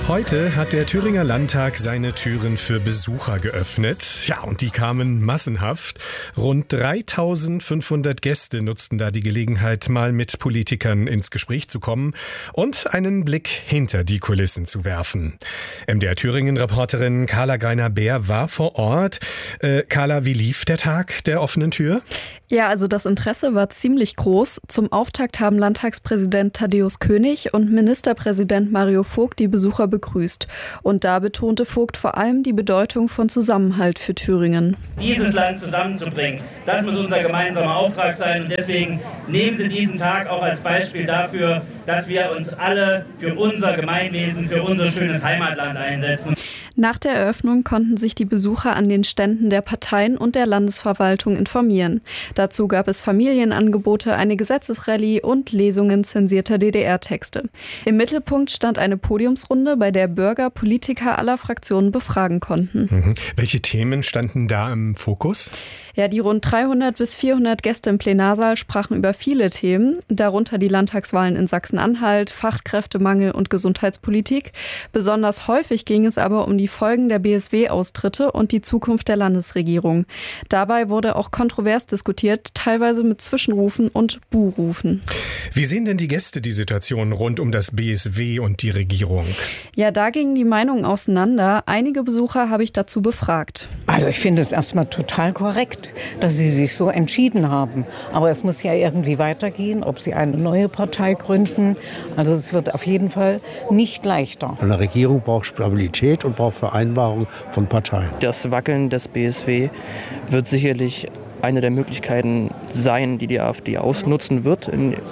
Heute hat der Thüringer Landtag seine Türen für Besucher geöffnet. Ja, und die kamen massenhaft. Rund 3500 Gäste nutzten da die Gelegenheit, mal mit Politikern ins Gespräch zu kommen und einen Blick hinter die Kulissen zu werfen. MDR Thüringen-Reporterin Carla Greiner-Beer war vor Ort. Carla, wie lief der Tag der offenen Tür? Ja, also das Interesse war ziemlich groß. Zum Auftakt haben Landtagspräsident Thaddäus König und Ministerpräsident Mario Vogt die Besucher begrüßt. Und da betonte Vogt vor allem die Bedeutung von Zusammenhalt für Thüringen. Dieses Land zusammenzubringen, das muss unser gemeinsamer Auftrag sein. Und deswegen nehmen Sie diesen Tag auch als Beispiel dafür, dass wir uns alle für unser Gemeinwesen, für unser schönes Heimatland einsetzen. Nach der Eröffnung konnten sich die Besucher an den Ständen der Parteien und der Landesverwaltung informieren. Dazu gab es Familienangebote, eine Gesetzesrallye und Lesungen zensierter DDR-Texte. Im Mittelpunkt stand eine Podiumsrunde, bei der Bürger Politiker aller Fraktionen befragen konnten. Welche Themen standen da im Fokus? Ja, die rund 300 bis 400 Gäste im Plenarsaal sprachen über viele Themen, darunter die Landtagswahlen in Sachsen-Anhalt, Fachkräftemangel und Gesundheitspolitik. Besonders häufig ging es aber um die Folgen der BSW-Austritte und die Zukunft der Landesregierung. Dabei wurde auch kontrovers diskutiert, teilweise mit Zwischenrufen und Buhrufen. Wie sehen denn die Gäste die Situation rund um das BSW und die Regierung? Ja, da gingen die Meinungen auseinander. Einige Besucher habe ich dazu befragt. Also ich finde es erstmal total korrekt, dass Sie sich so entschieden haben. Aber es muss ja irgendwie weitergehen, ob Sie eine neue Partei gründen. Also es wird auf jeden Fall nicht leichter. Eine Regierung braucht Stabilität und braucht Vereinbarung von Parteien. Das Wackeln des BSW wird sicherlich eine der Möglichkeiten sein, die die AfD ausnutzen wird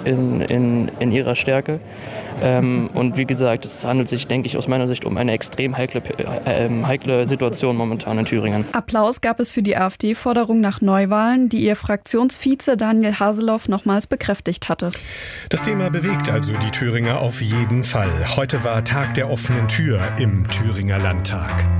in ihrer Stärke. Und wie gesagt, es handelt sich, denke ich, aus meiner Sicht um eine extrem heikle Situation momentan in Thüringen. Applaus gab es für die AfD-Forderung nach Neuwahlen, die ihr Fraktionsvize Daniel Haseloff nochmals bekräftigt hatte. Das Thema bewegt also die Thüringer auf jeden Fall. Heute war Tag der offenen Tür im Thüringer Landtag.